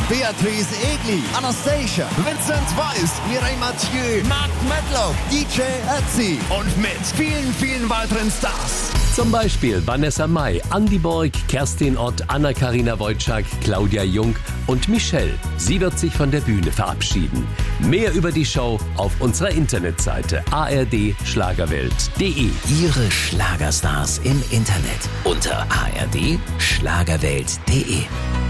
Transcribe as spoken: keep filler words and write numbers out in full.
Beatrice Egli, Anastasia, Vincent Weiss, Mireille Mathieu, Mark Medlock, D J Ötzi und mit vielen, vielen weiteren Stars. Zum Beispiel Vanessa Mai, Andi Borg, Kerstin Ott, Anna-Karina Wojcik, Claudia Jung und Michelle. Sie wird sich von der Bühne verabschieden. Mehr über die Show auf unserer Internetseite a r d schlagerwelt punkt d e. Ihre Schlagerstars im Internet unter a r d schlagerwelt punkt d e.